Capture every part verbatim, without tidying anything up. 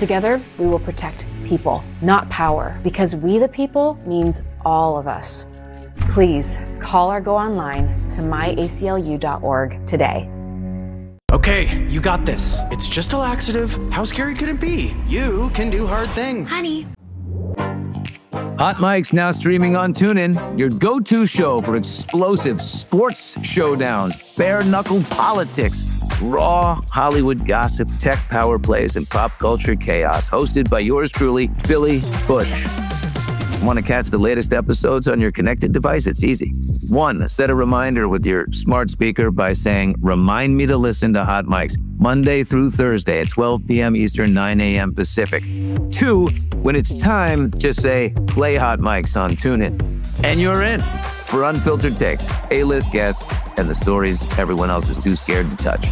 Together, we will protect people, not power, because we the people means all of us. Please call or go online to my A C L U dot org today. Okay, you got this. It's just a laxative. How scary could it be? You can do hard things. Honey. Hot Mic's now streaming on TuneIn, your go-to show for explosive sports showdowns, bare-knuckle politics, raw Hollywood gossip, tech power plays, and pop culture chaos. Hosted by yours truly, Billy Bush. Want to catch the latest episodes on your connected device? It's easy. One, set a reminder with your smart speaker by saying, remind me to listen to Hot Mics Monday through Thursday at twelve p.m. Eastern, nine a.m. Pacific. Two, when it's time, just say, play Hot Mics on TuneIn. And you're in for unfiltered takes, A-list guests, and the stories everyone else is too scared to touch.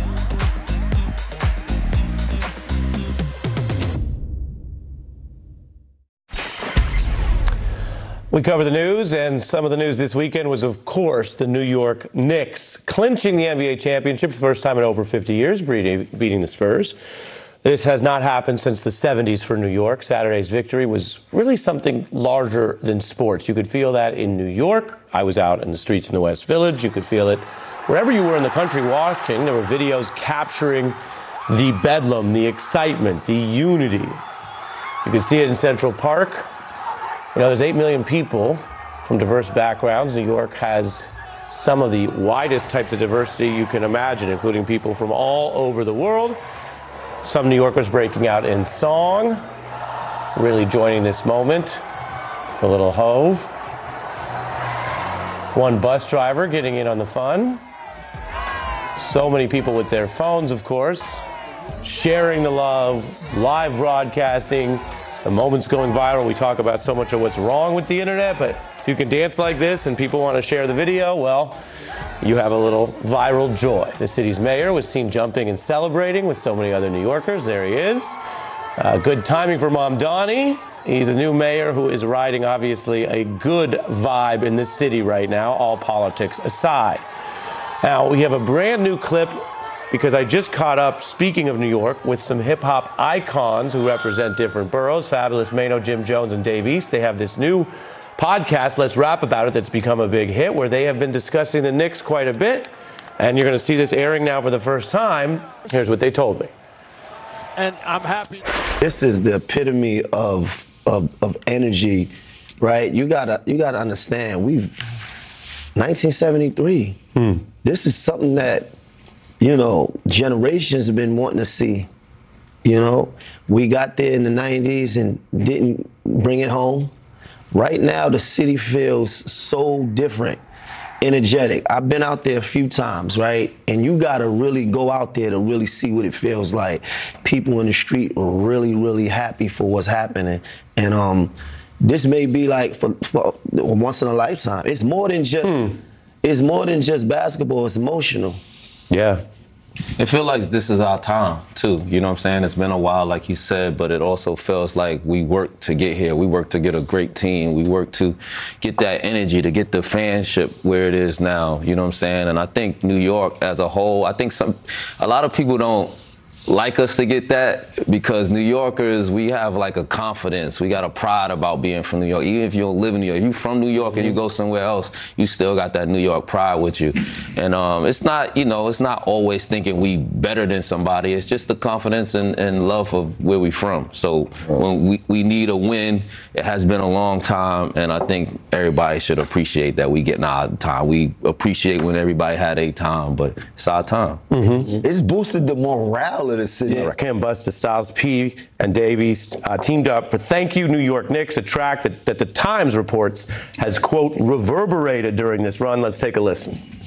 We cover the news, and some of the news this weekend was, of course, the New York Knicks clinching the N B A championship for the first time in over fifty years, beating the Spurs. This has not happened since the seventies for New York. Saturday's victory was really something larger than sports. You could feel that in New York. I was out in the streets in the West Village. You could feel it wherever you were in the country watching. There were videos capturing the bedlam, the excitement, the unity. You could see it in Central Park. You know, there's eight million people from diverse backgrounds. New York has some of the widest types of diversity you can imagine, including people from all over the world. Some New Yorkers breaking out in song, really joining this moment with a little Hove. One bus driver getting in on the fun. So many people with their phones, of course, sharing the love, live broadcasting. The moment's going viral. We talk about so much of what's wrong with the internet, but if you can dance like this and people want to share the video, well, you have a little viral joy. The city's mayor was seen jumping and celebrating with so many other New Yorkers. There he is. Uh, good timing for Mamdani. He's a new mayor who is riding, obviously, a good vibe in this city right now, all politics aside. Now, we have a brand new clip because I just caught up, speaking of New York, with some hip-hop icons who represent different boroughs, Fabulous Mano, Jim Jones, and Dave East. They have this new podcast, Let's Rap About It, that's become a big hit, where they have been discussing the Knicks quite a bit. And you're going to see this airing now for the first time. Here's what they told me. And I'm happy. This is the epitome of of, of energy, right? You gotta you gotta understand. We've nineteen seventy-three. Hmm. This is something that, you know, generations have been wanting to see. You know, we got there in the nineties and didn't bring it home. Right now, the city feels so different, energetic. I've been out there a few times, right? And you gotta really go out there to really see what it feels like. People in the street are really, really happy for what's happening. And um, this may be like for, for once in a lifetime. It's more than just, hmm. it's more than just basketball, it's emotional. Yeah. It feels like this is our time, too. You know what I'm saying? It's been a while, like you said, but it also feels like we worked to get here. We worked to get a great team. We worked to get that energy, to get the fanship where it is now. You know what I'm saying? And I think New York as a whole, I think some, a lot of people don't like us to get that because New Yorkers, we have like a confidence. We got a pride about being from New York. Even if you don't live in New York, you from New York and you go somewhere else, you still got that New York pride with you. And um, it's not, you know, it's not always thinking we better than somebody. It's just the confidence and, and love of where we from. So when we, we need a win, it has been a long time, and I think everybody should appreciate that we getting our time. We appreciate when everybody had a time, but it's our time. Mm-hmm. It's boosted the morale of the city. Yeah, Rakim Busta, Styles P, and Dave East uh, teamed up for Thank You New York Knicks, a track that, that the Times reports has, quote, reverberated during this run. Let's take a listen.